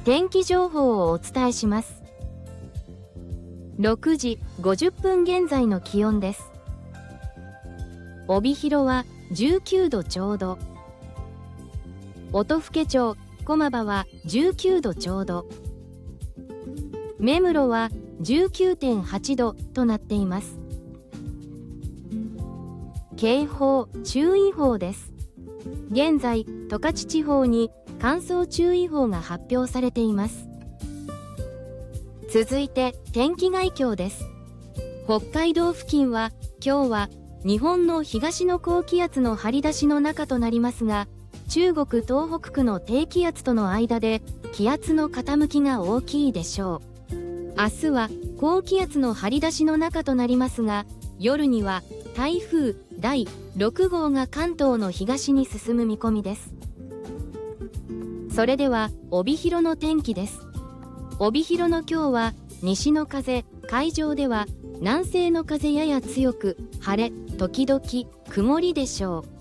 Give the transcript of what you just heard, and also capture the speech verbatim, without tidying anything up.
天気情報をお伝えします。ろくじごじゅっぷん現在の気温です。帯広はじゅうきゅうどちょうど。音更町駒場はじゅうきゅうどちょうど。目室は じゅうきゅうてんはちどとなっています。警報・注意報です。現在、十勝地方に乾燥注意報が発表されています。続いて天気概況です。北海道付近は今日は日本の東の高気圧の張り出しの中となりますが、中国東北区の低気圧との間で気圧の傾きが大きいでしょう。明日は高気圧の張り出しの中となりますが、夜には台風だいろくごうが関東の東に進む見込みです。それでは帯広の天気です。帯広の今日は西の風、海上では南西の風やや強く、晴れ時々曇りでしょう。